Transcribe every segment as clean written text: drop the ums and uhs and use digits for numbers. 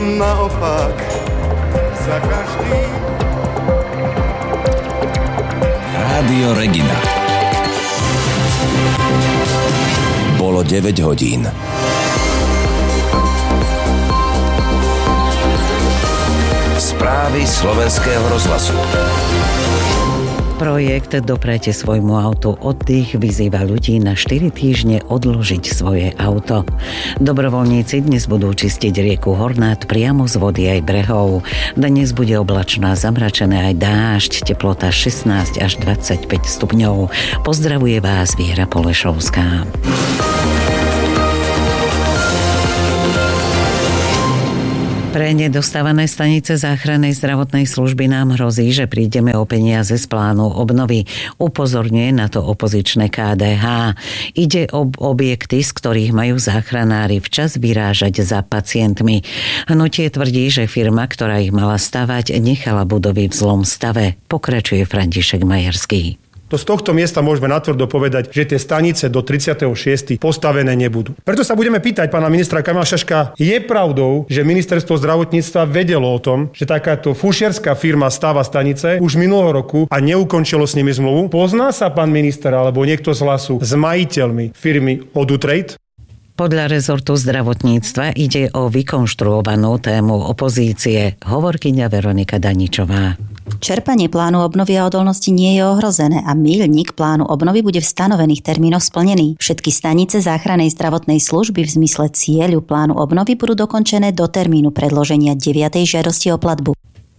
naopak za každý. Rádio Regina. Bolo 9 hodín. Správy Slovenského rozhlasu. Projekt Doprajte svojmu autu oddych vyzýva ľudí na 4 týždne odložiť svoje auto. Dobrovoľníci dnes budú čistiť rieku Hornát priamo z vody aj brehov. Dnes bude oblačná, zamračené aj dážď, teplota 16 až 25 stupňov. Pozdravuje vás Viera Polešovská. Pre nedostávané stanice záchrannej zdravotnej služby nám hrozí, že prídeme o peniaze z plánu obnovy. Upozorňuje na to opozičné KDH. Ide o objekty, z ktorých majú záchranári včas vyrážať za pacientmi. Hnutie tvrdí, že firma, ktorá ich mala stavať, nechala budovy v zlom stave. Pokračuje František Majerský. To z tohto miesta môžeme natvrdo povedať, že tie stanice do 36. postavené nebudú. Preto sa budeme pýtať pána ministra Kamila Šaška, je pravdou, že ministerstvo zdravotníctva vedelo o tom, že takáto fušierská firma stáva stanice už minulého roku a neukončilo s nimi zmluvu? Pozná sa pán minister alebo niekto z Hlasu s majiteľmi firmy Odutrade? Podľa rezortu zdravotníctva ide o vykonštruovanú tému opozície, hovorkyňa Veronika Daničová. Čerpanie plánu obnovy a odolnosti nie je ohrozené a míľnik plánu obnovy bude v stanovených termínoch splnený. Všetky stanice záchrannej zdravotnej služby v zmysle cieľu plánu obnovy budú dokončené do termínu predloženia 9. žiadosti o platbu.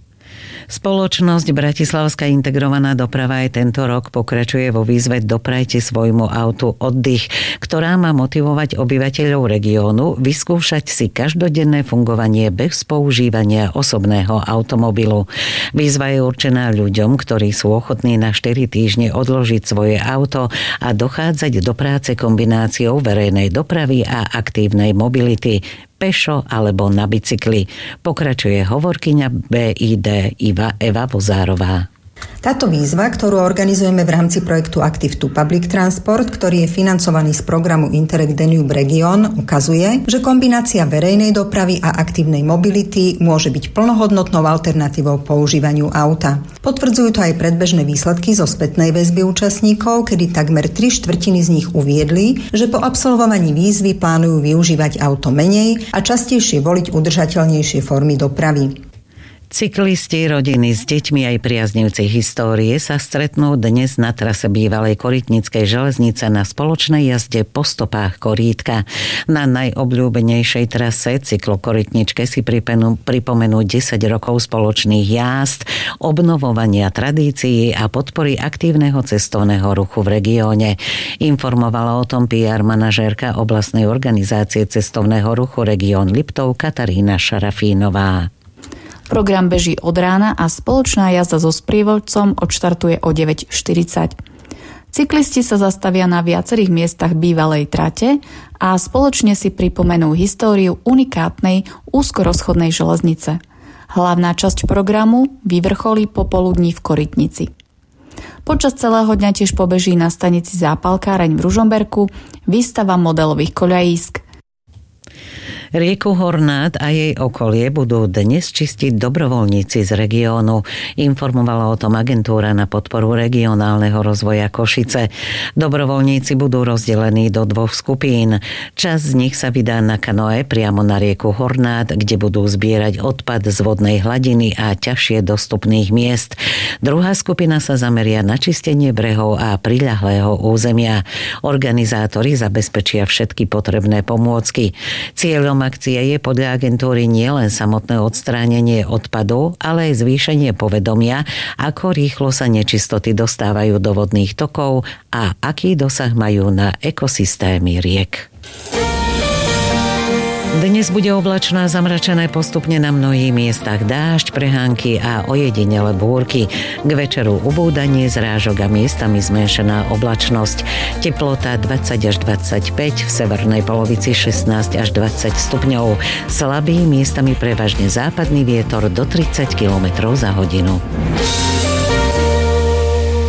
Spoločnosť Bratislavská integrovaná doprava aj tento rok pokračuje vo výzve Doprajte svojmu autu oddych, ktorá má motivovať obyvateľov regiónu vyskúšať si každodenné fungovanie bez používania osobného automobilu. Výzva je určená ľuďom, ktorí sú ochotní na 4 týždne odložiť svoje auto a dochádzať do práce kombináciou verejnej dopravy a aktívnej mobility, pešo alebo na bicykli. Pokračuje hovorkyňa BID Eva Vozárová. Táto výzva, ktorú organizujeme v rámci projektu Active to Public Transport, ktorý je financovaný z programu Interreg Danube Region, ukazuje, že kombinácia verejnej dopravy a aktívnej mobility môže byť plnohodnotnou alternatívou používaniu auta. Potvrdzujú to aj predbežné výsledky zo spätnej väzby účastníkov, kedy takmer 3/4 z nich uviedli, že po absolvovaní výzvy plánujú využívať auto menej a častejšie voliť udržateľnejšie formy dopravy. Cyklisti, rodiny s deťmi aj priaznivci histórie sa stretnú dnes na trase bývalej korytnickej železnice na spoločnej jazde po stopách korítka. Na najobľúbenejšej trase cyklokorytničke si pripomenú 10 rokov spoločných jazd, obnovovania tradícií a podpory aktívneho cestovného ruchu v regióne. Informovala o tom PR manažérka oblastnej organizácie cestovného ruchu Región Liptov Katarína Šarafínová. Program beží od rána a spoločná jazda so sprievodcom odštartuje o 9:40. Cyklisti sa zastavia na viacerých miestach bývalej trate a spoločne si pripomenú históriu unikátnej úzkorozchodnej železnice. Hlavná časť programu vyvrcholí popoludní v Korytnici. Počas celého dňa tiež pobeží na stanici Zápalkáreň v Ružomberku výstava modelových koľajísk. Rieku Hornát a jej okolie budú dnes čistiť dobrovoľníci z regiónu. Informovala o tom agentúra na podporu regionálneho rozvoja Košice. Dobrovoľníci budú rozdelení do 2 skupín. Časť z nich sa vydá na kanoe priamo na rieku Hornát, kde budú zbierať odpad z vodnej hladiny a ťažšie dostupných miest. Druhá skupina sa zameria na čistenie brehov a priľahlého územia. Organizátori zabezpečia všetky potrebné pomôcky. Cieľom akcie je podľa agentúry nielen samotné odstránenie odpadu, ale aj zvýšenie povedomia, ako rýchlo sa nečistoty dostávajú do vodných tokov a aký dosah majú na ekosystémy riek. Dnes bude oblačná, zamračené postupne na mnohých miestach dážď, prehánky a ojedinele búrky. K večeru ubúdanie zrážok a miestami zmenšená oblačnosť. Teplota 20 až 25, v severnej polovici 16 až 20 stupňov. Slabý, miestami prevažne západný vietor do 30 km za hodinu.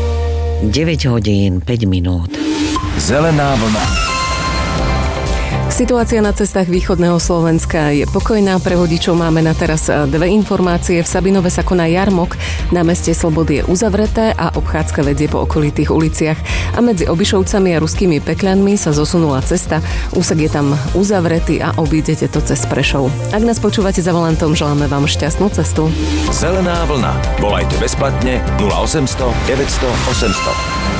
9 hodín 5 minút. Zelená vlna. Situácia na cestách východného Slovenska je pokojná. Pre vodičov máme na teraz dve informácie. V Sabinove sa koná jarmok, na meste Slobody je uzavreté a obchádzka vedie po okolitých uliciach. A medzi Obišovcami a Ruskými Pekľanmi sa zosunula cesta. Úsek je tam uzavretý a obídete to cez Prešov. Ak nás počúvate za volantom, želáme vám šťastnú cestu. Zelená vlna. Volajte bezplatne 0800 900 800.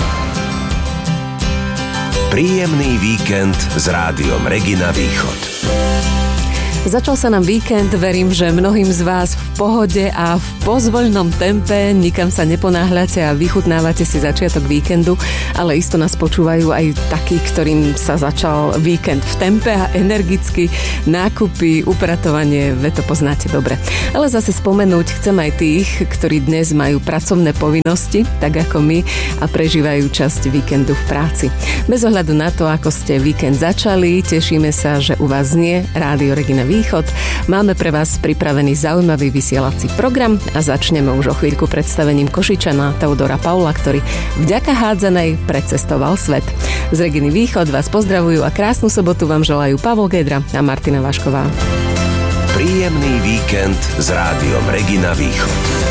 Príjemný víkend s Rádiom Regina Východ. Začal sa nám víkend, verím, že mnohým z vás v pohode a v pozvoľnom tempe, nikam sa neponáhľate a vychutnávate si začiatok víkendu, ale isto nás počúvajú aj takí, ktorým sa začal víkend v tempe a energicky, nákupy, upratovanie, to poznáte dobre. Ale zase spomenúť chcem aj tých, ktorí dnes majú pracovné povinnosti, tak ako my, a prežívajú časť víkendu v práci. Bez ohľadu na to, ako ste víkend začali, tešíme sa, že u vás znie Rádio Regina Východ. Máme pre vás pripravený zaujímavý vysielací program a začneme už o chvíľku predstavením Košičana Teodora Paula, ktorý vďaka hádzanej precestoval svet. Z Reginy Východ vás pozdravujú a krásnu sobotu vám želajú Pavol Gedra a Martina Vašková. Príjemný víkend s Rádiom Regina Východ.